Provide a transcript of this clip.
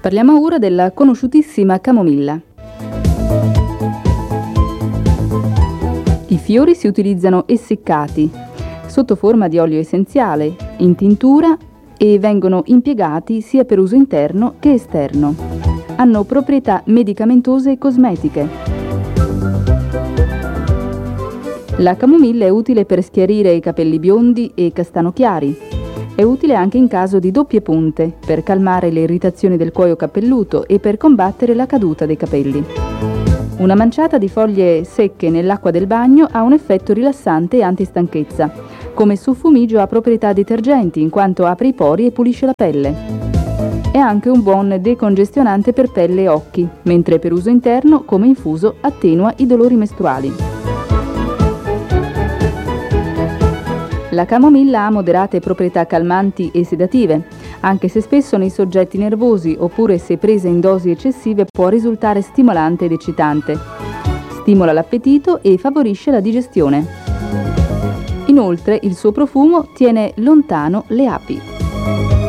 Parliamo ora della conosciutissima camomilla. I fiori si utilizzano essiccati, sotto forma di olio essenziale, in tintura e vengono impiegati sia per uso interno che esterno. Hanno proprietà medicamentose e cosmetiche. La camomilla è utile per schiarire i capelli biondi e castano chiari. È utile anche in caso di doppie punte, per calmare le irritazioni del cuoio capelluto e per combattere la caduta dei capelli. Una manciata di foglie secche nell'acqua del bagno ha un effetto rilassante e antistanchezza. Come suffumigio ha proprietà detergenti in quanto apre i pori e pulisce la pelle. È anche un buon decongestionante per pelle e occhi, mentre per uso interno, come infuso, attenua i dolori mestruali. La camomilla ha moderate proprietà calmanti e sedative, anche se spesso nei soggetti nervosi oppure se presa in dosi eccessive può risultare stimolante ed eccitante. Stimola l'appetito e favorisce la digestione. Inoltre il suo profumo tiene lontano le api.